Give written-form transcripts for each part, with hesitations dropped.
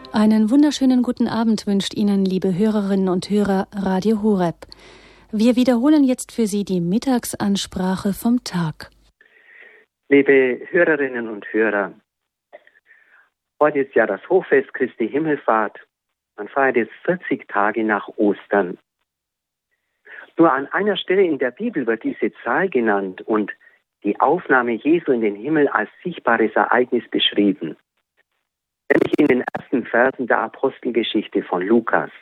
Einen wunderschönen guten Abend wünscht Ihnen, liebe Hörerinnen und Hörer, Radio Horeb. Wir wiederholen jetzt für Sie die Mittagsansprache vom Tag. Liebe Hörerinnen und Hörer, heute ist ja das Hochfest Christi Himmelfahrt. Man feiert es 40 Tage nach Ostern. Nur an einer Stelle in der Bibel wird diese Zahl genannt und die Aufnahme Jesu in den Himmel als sichtbares Ereignis beschrieben. Nämlich in den ersten Versen der Apostelgeschichte von Lukas.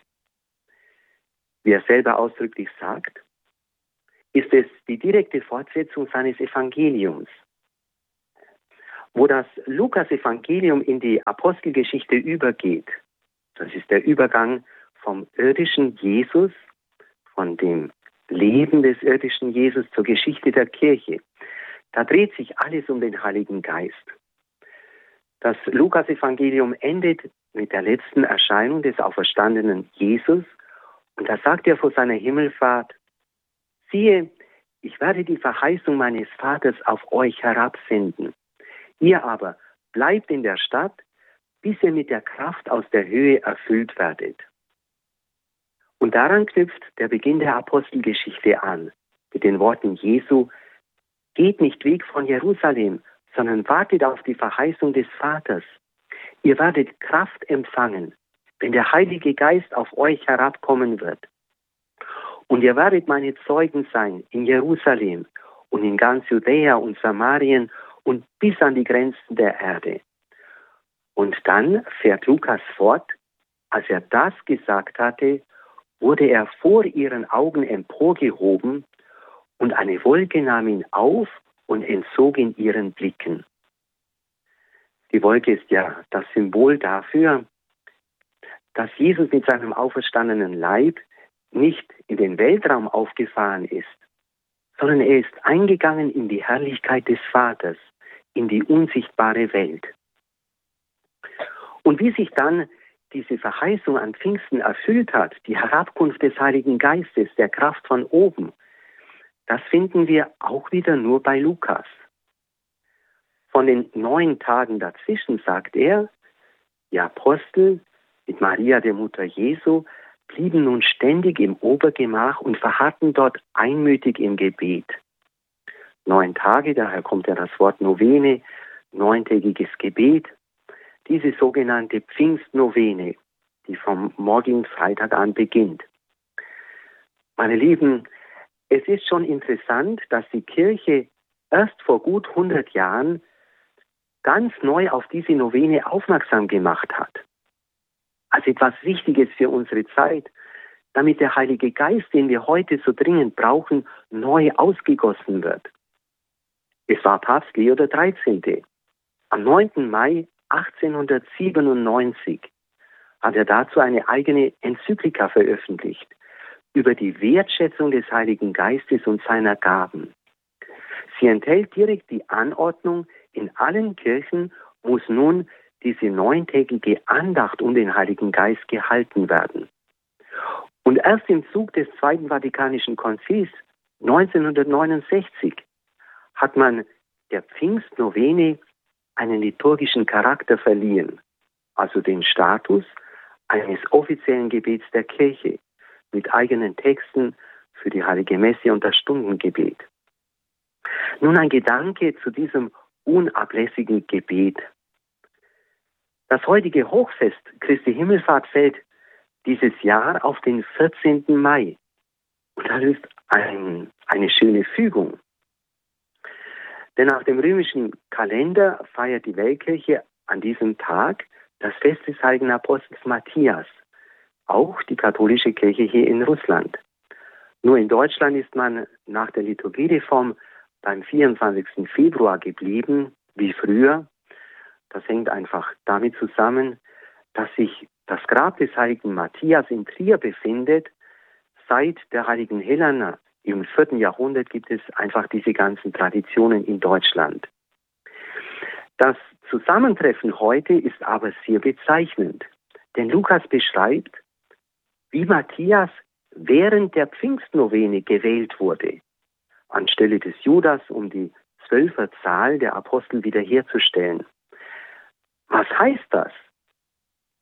Wie er selber ausdrücklich sagt, ist es die direkte Fortsetzung seines Evangeliums. Wo das Lukas-Evangelium in die Apostelgeschichte übergeht, das ist der Übergang vom irdischen Jesus, von dem Leben des irdischen Jesus zur Geschichte der Kirche. Da dreht sich alles um den Heiligen Geist. Das Lukas-Evangelium endet mit der letzten Erscheinung des auferstandenen Jesus und da sagt er vor seiner Himmelfahrt: Siehe, ich werde die Verheißung meines Vaters auf euch herabsenden. Ihr aber bleibt in der Stadt, bis ihr mit der Kraft aus der Höhe erfüllt werdet. Und daran knüpft der Beginn der Apostelgeschichte an, mit den Worten Jesu: Geht nicht weg von Jerusalem, sondern wartet auf die Verheißung des Vaters. Ihr werdet Kraft empfangen, wenn der Heilige Geist auf euch herabkommen wird. Und ihr werdet meine Zeugen sein in Jerusalem und in ganz Judäa und Samarien und bis an die Grenzen der Erde. Und dann fährt Lukas fort: Als er das gesagt hatte, wurde er vor ihren Augen emporgehoben und eine Wolke nahm ihn auf und entzog ihn ihren Blicken. Die Wolke ist ja das Symbol dafür, dass Jesus mit seinem auferstandenen Leib nicht in den Weltraum aufgefahren ist, sondern er ist eingegangen in die Herrlichkeit des Vaters, in die unsichtbare Welt. Und wie sich dann diese Verheißung an Pfingsten erfüllt hat, die Herabkunft des Heiligen Geistes, der Kraft von oben, das finden wir auch wieder nur bei Lukas. Von den 9 Tagen dazwischen sagt er, die Apostel mit Maria, der Mutter Jesu, blieben nun ständig im Obergemach und verharrten dort einmütig im Gebet. 9 Tage, daher kommt ja das Wort Novene, 9-tägiges Gebet, diese sogenannte Pfingstnovene, die vom morgigen Freitag an beginnt. Meine Lieben, es ist schon interessant, dass die Kirche erst vor gut 100 Jahren ganz neu auf diese Novene aufmerksam gemacht hat. Als etwas Wichtiges für unsere Zeit, damit der Heilige Geist, den wir heute so dringend brauchen, neu ausgegossen wird. Es war Papst Leo XIII. Am 9. Mai 1897 hat er dazu eine eigene Enzyklika veröffentlicht über die Wertschätzung des Heiligen Geistes und seiner Gaben. Sie enthält direkt die Anordnung: In allen Kirchen muss nun diese 9-tägige Andacht um den Heiligen Geist gehalten werden. Und erst im Zug des Zweiten Vatikanischen Konzils 1969 hat man der Pfingstnovene einen liturgischen Charakter verliehen, also den Status eines offiziellen Gebets der Kirche mit eigenen Texten für die Heilige Messe und das Stundengebet. Nun ein Gedanke zu diesem unablässigen Gebet. Das heutige Hochfest Christi Himmelfahrt fällt dieses Jahr auf den 14. Mai. Und das ist eine schöne Fügung. Denn nach dem römischen Kalender feiert die Weltkirche an diesem Tag das Fest des heiligen Apostels Matthias, auch die katholische Kirche hier in Russland. Nur in Deutschland ist man nach der Liturgiereform beim 24. Februar geblieben, wie früher. Das hängt einfach damit zusammen, dass sich das Grab des heiligen Matthias in Trier befindet. Seit der heiligen Helena im 4. Jahrhundert gibt es einfach diese ganzen Traditionen in Deutschland. Das Zusammentreffen heute ist aber sehr bezeichnend, denn Lukas beschreibt, wie Matthias während der Pfingstnovene gewählt wurde, anstelle des Judas, um die 12er Zahl der Apostel wiederherzustellen. Was heißt das?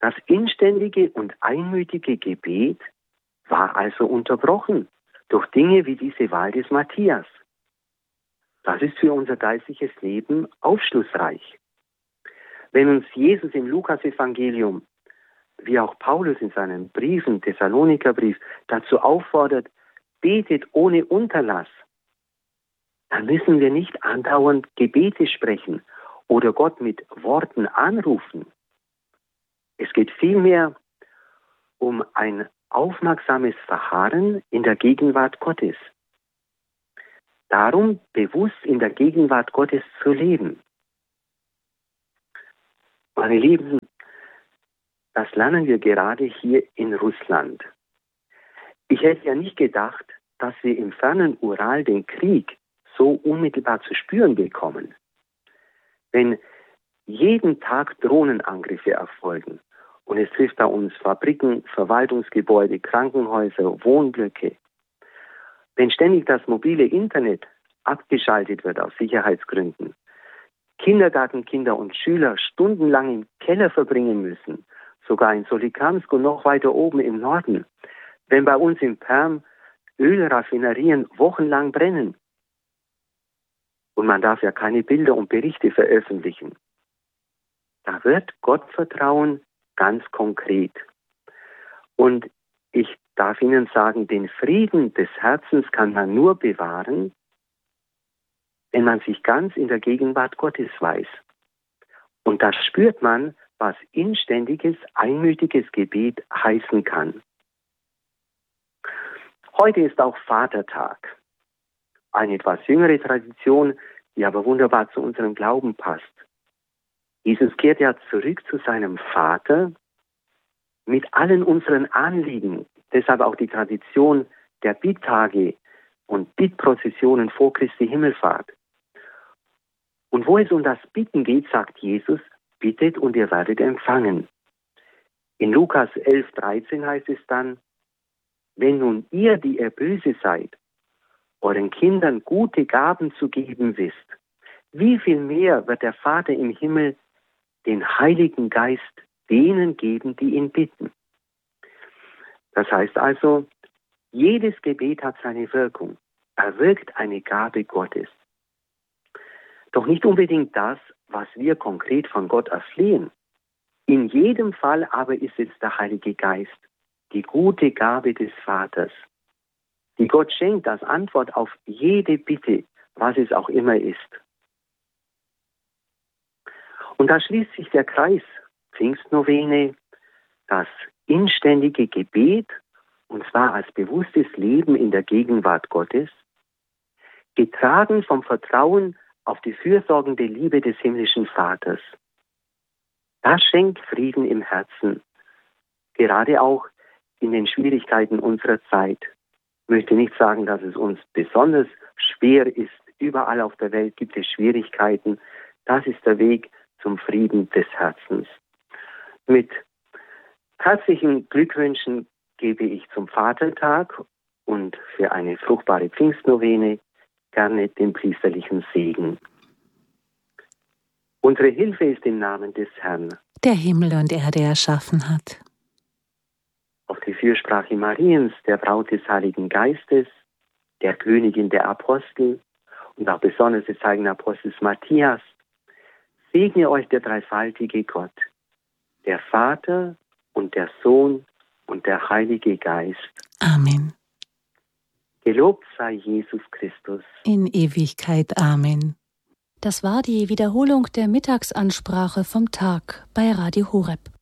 Das inständige und einmütige Gebet war also unterbrochen durch Dinge wie diese Wahl des Matthias. Das ist für unser geistliches Leben aufschlussreich. Wenn uns Jesus im Lukas-Evangelium, wie auch Paulus in seinen Briefen, Thessalonikerbrief, dazu auffordert, betet ohne Unterlass, dann müssen wir nicht andauernd Gebete sprechen oder Gott mit Worten anrufen. Es geht vielmehr um ein aufmerksames Verharren in der Gegenwart Gottes. Darum bewusst in der Gegenwart Gottes zu leben. Meine Lieben, das lernen wir gerade hier in Russland. Ich hätte ja nicht gedacht, dass wir im fernen Ural den Krieg so unmittelbar zu spüren bekommen. Wenn jeden Tag Drohnenangriffe erfolgen und es trifft da uns Fabriken, Verwaltungsgebäude, Krankenhäuser, Wohnblöcke, wenn ständig das mobile Internet abgeschaltet wird aus Sicherheitsgründen, Kindergartenkinder und Schüler stundenlang im Keller verbringen müssen, sogar in Solikamsk und noch weiter oben im Norden, wenn bei uns in Perm Ölraffinerien wochenlang brennen. Und man darf ja keine Bilder und Berichte veröffentlichen. Da wird Gottvertrauen ganz konkret. Und ich darf Ihnen sagen, den Frieden des Herzens kann man nur bewahren, wenn man sich ganz in der Gegenwart Gottes weiß. Und da spürt man, was inständiges, einmütiges Gebet heißen kann. Heute ist auch Vatertag. Eine etwas jüngere Tradition, die aber wunderbar zu unserem Glauben passt. Jesus kehrt ja zurück zu seinem Vater mit allen unseren Anliegen. Deshalb auch die Tradition der Bitttage und Bittprozessionen vor Christi Himmelfahrt. Und wo es um das Bitten geht, sagt Jesus, bittet und ihr werdet empfangen. In Lukas 11,13 heißt es dann, wenn nun ihr, die ihr böse seid, euren Kindern gute Gaben zu geben wisst, wie viel mehr wird der Vater im Himmel den Heiligen Geist denen geben, die ihn bitten. Das heißt also, jedes Gebet hat seine Wirkung. Er wirkt eine Gabe Gottes. Doch nicht unbedingt das, was wir konkret von Gott erflehen. In jedem Fall aber ist es der Heilige Geist, die gute Gabe des Vaters, die Gott schenkt als Antwort auf jede Bitte, was es auch immer ist. Und da schließt sich der Kreis. Pfingstnovene, das inständige Gebet, und zwar als bewusstes Leben in der Gegenwart Gottes, getragen vom Vertrauen auf die fürsorgende Liebe des himmlischen Vaters. Das schenkt Frieden im Herzen, gerade auch in den Schwierigkeiten unserer Zeit. Ich möchte nicht sagen, dass es uns besonders schwer ist. Überall auf der Welt gibt es Schwierigkeiten. Das ist der Weg zum Frieden des Herzens. Mit herzlichen Glückwünschen gebe ich zum Vatertag und für eine fruchtbare Pfingstnovene gerne den priesterlichen Segen. Unsere Hilfe ist im Namen des Herrn, der Himmel und Erde erschaffen hat. Auf die Fürsprache Mariens, der Braut des Heiligen Geistes, der Königin der Apostel und auch besonders des heiligen Apostels Matthias, segne euch der dreifaltige Gott, der Vater und der Sohn und der Heilige Geist. Amen. Gelobt sei Jesus Christus. In Ewigkeit. Amen. Das war die Wiederholung der Mittagsansprache vom Tag bei Radio Horeb.